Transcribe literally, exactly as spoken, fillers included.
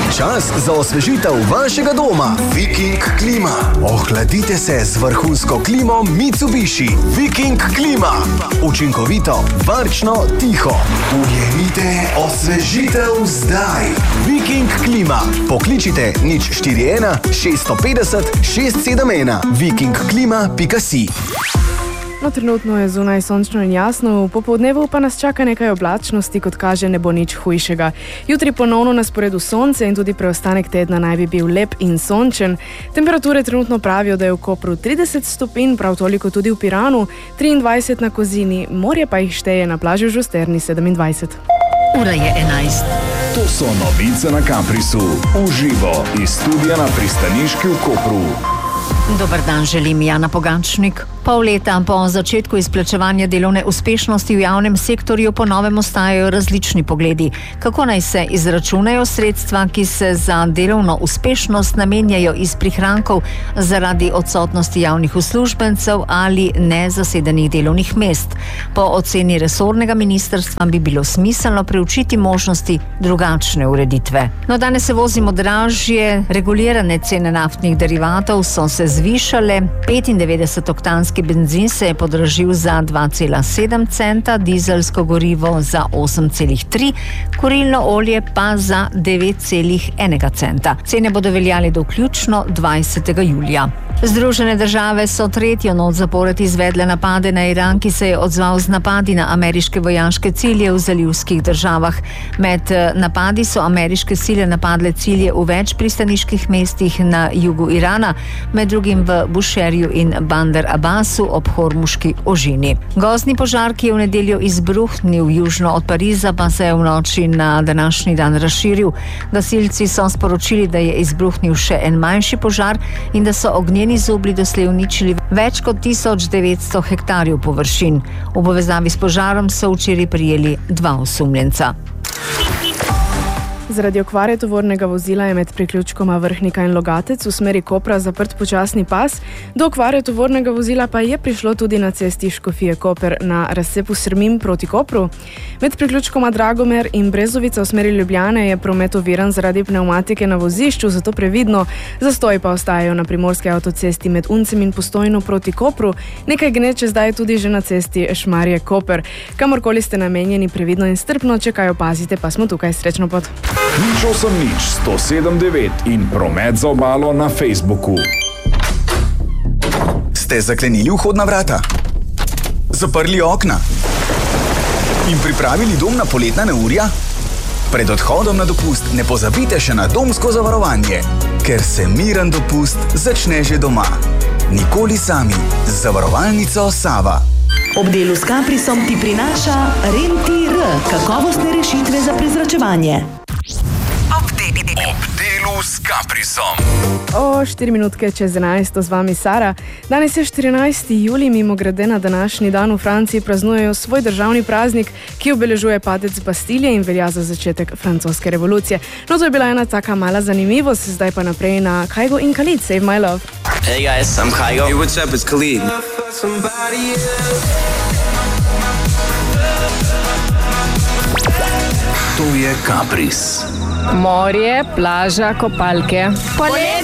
Čas za osvežitev vašega doma. Viking klima. Ohladite se z vrhunsko klimo Mitsubishi. Viking klima. Učinkovito, varčno, tiho. Ujemite osvežitev zdaj. Viking klima. Pokličite nič štiri ena šest pet nula šest sedem ena. viking klima pika si. No, trenutno je zunaj sončno in jasno, v popoldnevu pa nas čaka nekaj oblačnosti, kot kaže, ne bo nič hujšega. Jutri ponovno na sporedu sonce in tudi preostanek tedna naj bi bil lep in sončen. Temperature trenutno pravijo, da je v Kopru trideset stopinj, prav toliko tudi v Piranu, triindvajset na Kozini, morje pa jih šteje na plaži v Žusterni sedemindvajset. Ura je enajst. To so novice na Caprisu. Uživo iz studia na pristaniški v Kopru. Dober dan, želim Jana Pogačnik. Pol leta po začetku izplačevanja delovne uspešnosti v javnem sektorju po novem ostajajo različni pogledi. Kako naj se izračunajo sredstva, ki se za delovno uspešnost namenjajo iz prihrankov zaradi odsotnosti javnih uslužbencev ali nezasedenih delovnih mest? Po oceni resornega ministrstva bi bilo smiselno preučiti možnosti drugačne ureditve. No, danes se vozimo dražje, regulirane cene naftnih derivatov so se zvišale, petindevetdeset oktanski benzin se je podražil za dva cela sedem centa, dizelsko gorivo za osem cela tri, kurilno olje pa za devet cela ena centa. Cene bodo veljale do vključno dvajsetega julija. Združene države so tretjo noč zapored izvedle napade na Iran, ki se je odzval z napadi na ameriške vojaške cilje v zalivskih državah. Med napadi so ameriške sile napadle cilje v več pristaniških mestih na jugu Irana, med drugim v Bušerju in Bandar Abbasu ob Hormuški ožini. Gozdni požar, ki je v nedeljo izbruhnil južno od Pariza, pa se je v noči na današnji dan razširil. Gasilci so sporočili, da je izbruhnil še en manjši požar in da so ognjeni zublji doslej uničili več kot tisoč devetsto hektarjev površin. V povezavi s požarom so včeraj prijeli dva osumljenca. Zaradi okvare tovornega vozila je med priključkoma Vrhnika in Logatec v smeri Kopra zaprt počasni pas. Do okvare tovornega vozila pa je prišlo tudi na cesti Škofije Koper na razcepu Srmim proti Kopru. Med priključkoma Dragomer in Brezovica v smeri Ljubljane je promet oviran zaradi pnevmatike na vozišču, zato previdno. Zastoji pa ostajajo na primorski avtocesti med Uncem in Postojno proti Kopru. Nekaj gneče zdaj je tudi že na cesti Šmarje Koper. Kamorkoli ste namenjeni, previdno in strpno, če kaj opazite, pa smo tukaj. Srečno pot. Nič osem nič sto sedem devet in promet za obalo na Facebooku. Ste zaklenili vhodna vrata? Zaprli okna? In pripravili dom na poletna neurja? Pred odhodom na dopust ne pozabite še na domsko zavarovanje, ker se miren dopust začne že doma. Nikoli sami. Z zavarovalnico Sava. Ob delu s Caprisom ti prinaša Rentir, kakovostne rešitve za prezračevanje. Ob delu s Caprisom. O, štiri minutke čez enajsto, z vami Sara. Danes je štirinajsti julij, mimogrede na današnji dan v Franciji praznujejo svoj državni praznik, ki obeležuje padec Bastilje in velja za začetek francoske revolucije. No, to je bila ena taka mala zanimivost, zdaj pa naprej na Kygo in Khalid, Save My Love. Hey guys, I'm Kygo. Hey, what's up, it's Khalid. To je Capris. Morje, plaža, kopalke.